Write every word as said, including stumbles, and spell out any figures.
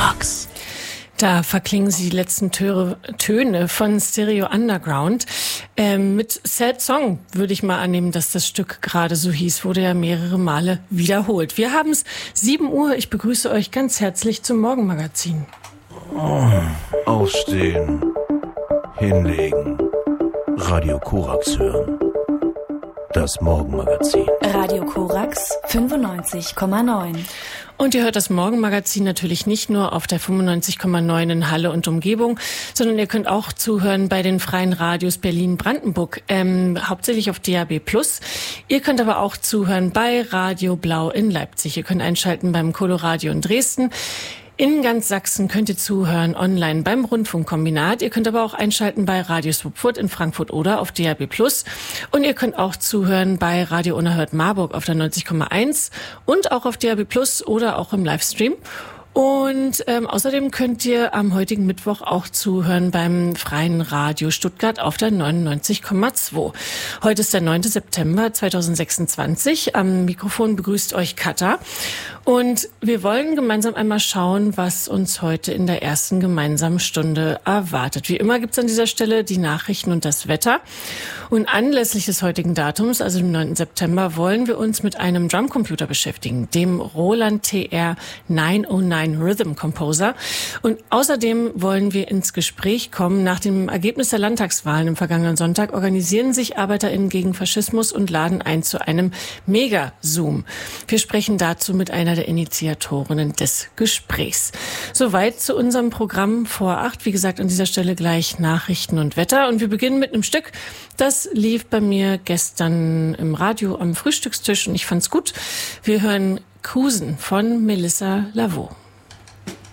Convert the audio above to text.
Korax. Da verklingen sie die letzten Töre, Töne von Stereo Underground. Ähm, mit Sad Song würde ich mal annehmen, dass das Stück gerade so hieß, wurde ja mehrere Male wiederholt. Wir haben es sieben Uhr. Ich begrüße euch ganz herzlich zum Morgenmagazin. Oh, aufstehen, hinlegen, Radio Korax hören. Das Morgenmagazin. Radio Korax fünfundneunzig Komma neun. Und ihr hört das Morgenmagazin natürlich nicht nur auf der fünfundneunzig Komma neun in Halle und Umgebung, sondern ihr könnt auch zuhören bei den freien Radios Berlin-Brandenburg, ähm, hauptsächlich auf D A B plus. Ihr könnt aber auch zuhören bei Radio Blau in Leipzig. Ihr könnt einschalten beim Coloradio in Dresden. In ganz Sachsen könnt ihr zuhören online beim Rundfunkkombinat. Ihr könnt aber auch einschalten bei Radio Swupfurt in Frankfurt oder auf D A B plus. Und ihr könnt auch zuhören bei Radio Unerhört Marburg auf der neunzig Komma eins und auch auf D A B plus oder auch im Livestream. Und ähm, außerdem könnt ihr am heutigen Mittwoch auch zuhören beim Freien Radio Stuttgart auf der neunundneunzig Komma zwei. Heute ist der neunte September zweitausendsechsundzwanzig. Am Mikrofon begrüßt euch Katha. Und wir wollen gemeinsam einmal schauen, was uns heute in der ersten gemeinsamen Stunde erwartet. Wie immer gibt's an dieser Stelle die Nachrichten und das Wetter. Und anlässlich des heutigen Datums, also dem neunten September, wollen wir uns mit einem Drumcomputer beschäftigen, dem Roland T R neunhundertneun Rhythm Composer. Und außerdem wollen wir ins Gespräch kommen. Nach dem Ergebnis der Landtagswahlen im vergangenen Sonntag organisieren sich ArbeiterInnen gegen Faschismus und laden ein zu einem Mega-Zoom. Wir sprechen dazu mit einer der Initiatorinnen des Gesprächs. Soweit zu unserem Programm vor acht. Wie gesagt, an dieser Stelle gleich Nachrichten und Wetter. Und wir beginnen mit einem Stück, das lief bei mir gestern im Radio am Frühstückstisch und ich fand's gut. Wir hören Kusen von Melissa Lavo.